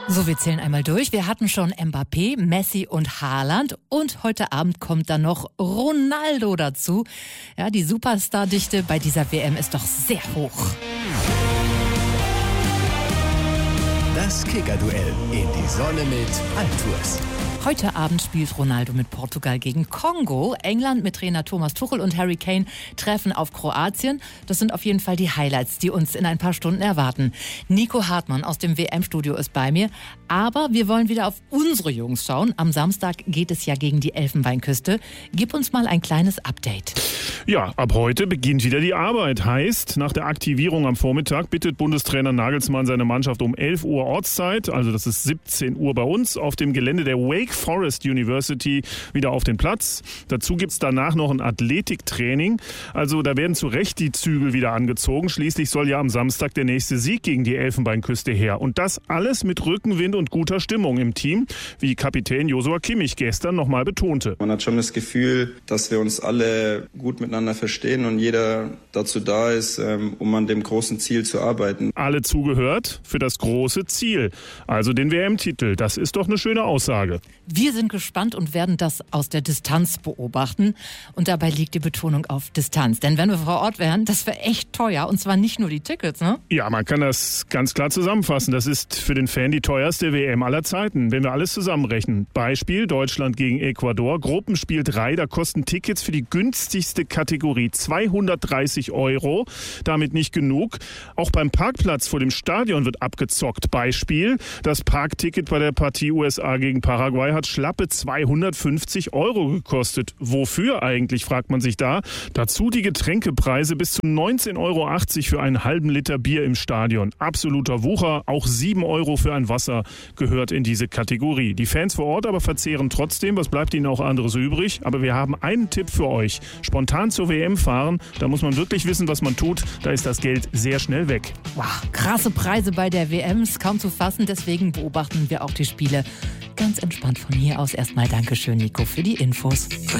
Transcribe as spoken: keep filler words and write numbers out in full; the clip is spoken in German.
So, wir zählen einmal durch. Wir hatten schon Mbappé, Messi und Haaland. Und heute Abend kommt dann noch Ronaldo dazu. Ja, die Superstar-Dichte bei dieser W M ist doch sehr hoch. Das Kicker-Duell in die Sonne mit Altours. Heute Abend spielt Ronaldo mit Portugal gegen Kongo. England mit Trainer Thomas Tuchel und Harry Kane treffen auf Kroatien. Das sind auf jeden Fall die Highlights, die uns in ein paar Stunden erwarten. Nico Hartmann aus dem W M-Studio ist bei mir. Aber wir wollen wieder auf unsere Jungs schauen. Am Samstag geht es ja gegen die Elfenbeinküste. Gib uns mal ein kleines Update. Ja, ab heute beginnt wieder die Arbeit. Heißt, nach der Aktivierung am Vormittag bittet Bundestrainer Nagelsmann seine Mannschaft um elf Uhr Ortszeit, also das ist siebzehn Uhr bei uns, auf dem Gelände der Wake Forest University wieder auf den Platz. Dazu gibt es danach noch ein Athletiktraining. Also da werden zu Recht die Zügel wieder angezogen. Schließlich soll ja am Samstag der nächste Sieg gegen die Elfenbeinküste her. Und das alles mit Rückenwind und guter Stimmung im Team, wie Kapitän Joshua Kimmich gestern nochmal betonte. Man hat schon das Gefühl, dass wir uns alle gut miteinander verstehen und jeder dazu da ist, um an dem großen Ziel zu arbeiten. Alle zugehört für das große Ziel, also den W M-Titel. Das ist doch eine schöne Aussage. Wir sind gespannt und werden das aus der Distanz beobachten. Und dabei liegt die Betonung auf Distanz. Denn wenn wir vor Ort wären, das wäre echt teuer. Und zwar nicht nur die Tickets, ne? Ja, man kann das ganz klar zusammenfassen. Das ist für den Fan die teuerste W M aller Zeiten, wenn wir alles zusammenrechnen. Beispiel Deutschland gegen Ecuador. Gruppenspiel drei, da kosten Tickets für die günstigste Kategorie zweihundertdreißig Euro. Damit nicht genug. Auch beim Parkplatz vor dem Stadion wird abgezockt. Beispiel, das Parkticket bei der Partie U S A gegen Paraguay hat schlappe zweihundertfünfzig Euro gekostet. Wofür eigentlich, fragt man sich da. Dazu die Getränkepreise bis zu neunzehn Euro achtzig für einen halben Liter Bier im Stadion. Absoluter Wucher. Auch sieben Euro für ein Wasser gehört in diese Kategorie. Die Fans vor Ort aber verzehren trotzdem. Was bleibt ihnen auch anderes übrig? Aber wir haben einen Tipp für euch. Spontan zur W M fahren, da muss man wirklich wissen, was man tut. Da ist das Geld sehr schnell weg. Wow, krasse Preise bei der W M, ist kaum zu fassen. Deswegen beobachten wir auch die Spiele ganz entspannt von hier aus. Erstmal Dankeschön, Nico, für die Infos.